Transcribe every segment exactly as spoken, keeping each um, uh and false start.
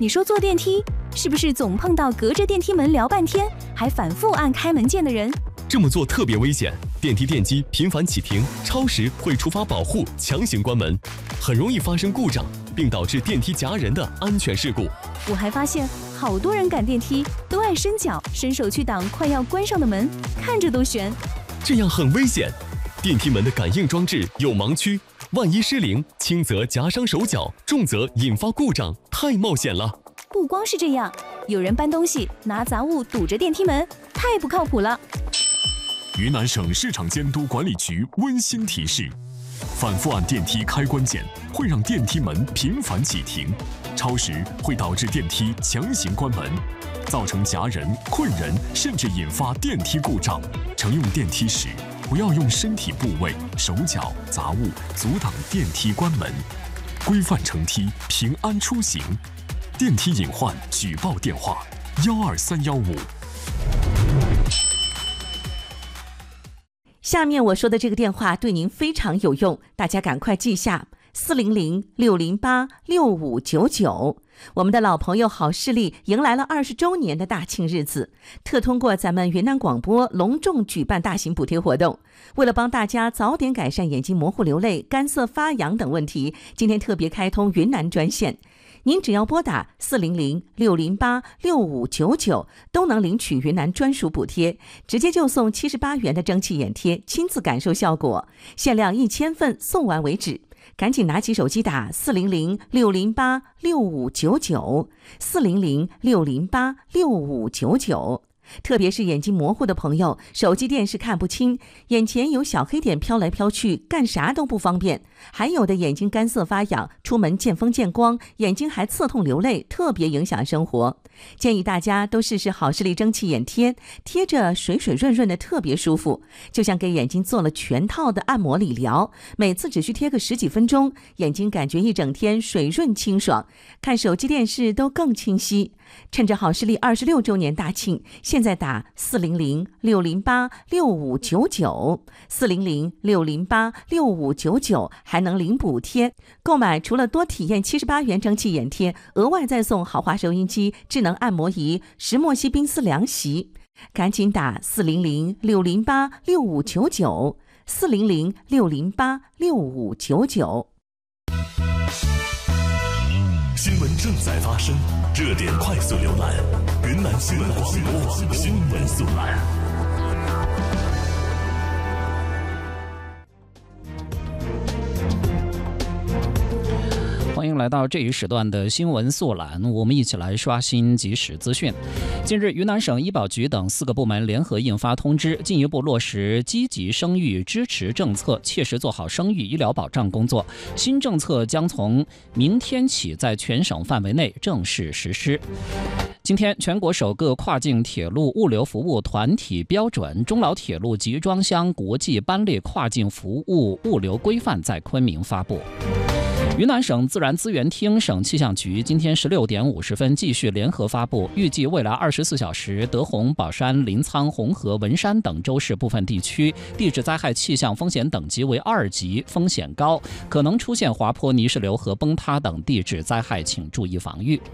你说坐电梯是不是总碰到隔着电梯门聊半天，还反复按开门键的人？ 这么做特别危险，电梯电机频繁启停，超时会触发保护，强行关门，很容易发生故障，并导致电梯夹人的安全事故。 我还发现，好多人赶电梯都爱伸脚、伸手去挡快要关上的门，看着都悬。 这样很危险，电梯门的感应装置有盲区，万一失灵，轻则夹伤手脚，重则引发故障，太冒险了。 不光是这样，有人搬东西拿杂物堵着电梯门，太不靠谱了。 云南省市场监督管理局温馨提示：反复按电梯开关键会让电梯门频繁启停，超时会导致电梯强行关门，造成夹人、困人，甚至引发电梯故障。乘用电梯时，不要用身体部位、手脚、杂物阻挡电梯关门，规范乘梯，平安出行。电梯隐患举报电话：幺二三幺五。 下面我说的这个电话对您非常有用，大家赶快记下：四零零六零八六五九九。我们的老朋友好视力迎来了二十周年的大庆日子，特通过咱们云南广播隆重举办大型补贴活动。为了帮大家早点改善眼睛模糊流泪、干涩发痒等问题，今天特别开通云南专线。您只要拨打四零零六零八六五九九，都能领取云南专属补贴，直接就送七十八元的蒸汽眼贴，亲自感受效果，限量一千份，送完为止。赶紧拿起手机打四零零六零八六五九九，四零零六零八六五九九。特别是眼睛模糊的朋友，手机电视看不清，眼前有小黑点飘来飘去，干啥都不方便。还有的眼睛干涩发痒，出门见风见光，眼睛还刺痛流泪，特别影响生活。建议大家都试试好视力蒸汽眼贴，贴着水水润润的，特别舒服，就像给眼睛做了全套的按摩理疗，每次只需贴个十几分钟，眼睛感觉一整天水润清爽，看手机电视都更清晰。趁着好视力二十六周年大庆，现在打四零零六零八六五九九，四零零六零八六五九九，还能领补贴。购买除了多体验七十八元蒸汽眼贴，额外再送豪华收音机、智能按摩仪、石墨烯冰丝凉席。赶紧打四零零六零八六五九九，四零零六零八六五九九。 新闻正在发生，热点快速浏览，云南新闻广播新闻速览。 欢迎来到这一时段的新闻速览，我们一起来刷新即时资讯。近日，云南省医保局等四个部门联合印发通知，进一步落实积极生育支持政策，切实做好生育医疗保障工作。新政策将从明天起在全省范围内正式实施。今天，全国首个跨境铁路物流服务团体标准中老铁路集装箱国际班列跨境服务物流规范在昆明发布。云南省自然资源厅、省气象局今天十六点五十分继续联合发布，预计未来二十四小时，德宏、保山、临沧、红河、文山等州市部分地区地质灾害气象风险等级为二级，风险高，可能出现滑坡、泥石流和崩塌等地质灾害，请注意防御。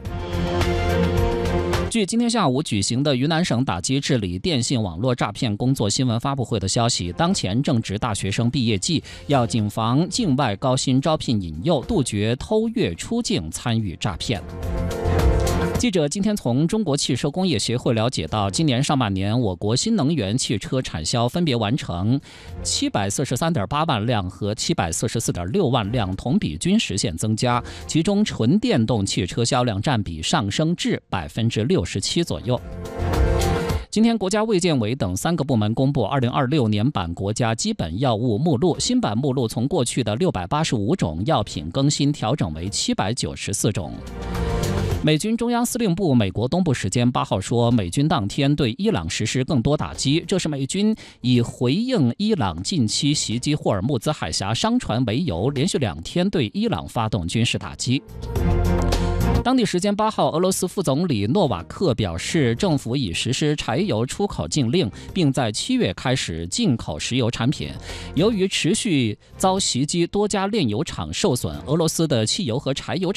据今天下午举行的云南省打击治理电信网络诈骗工作新闻发布会的消息，当前正值大学生毕业季，要谨防境外高薪招聘引诱，杜绝偷越出境参与诈骗。记者今天从中国汽车工业协会了解到，今年上半年我国新能源汽车产销分别完成七百四十三点八万辆和七百四十四点六万辆，同比均实现增加，其中纯电动汽车销量占比上升至百分之六十七左右。今天，国家卫健委等三个部门公布二零二六年版国家基本药物目录，新版目录从过去的六百八十五种药品更新调整为七百九十四种。美军中央司令部美国东部时间八号说，美军当天对伊朗实施更多打击，这是美军以回应伊朗近期袭击霍尔木兹海峡商船为由，连续两天对伊朗发动军事打击。当地时间八号，俄罗斯副总理诺瓦克表示，政府已实施柴油出口禁令，并在七月开始进口石油产品。由于持续遭袭击，多家炼油厂受损，俄罗斯的汽油和柴油